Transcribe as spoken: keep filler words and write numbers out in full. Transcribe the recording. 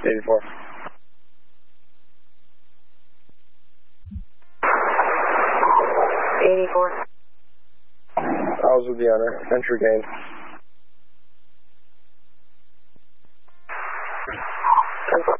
eighty-four. eighty-four. I was with the owner. Entry gained.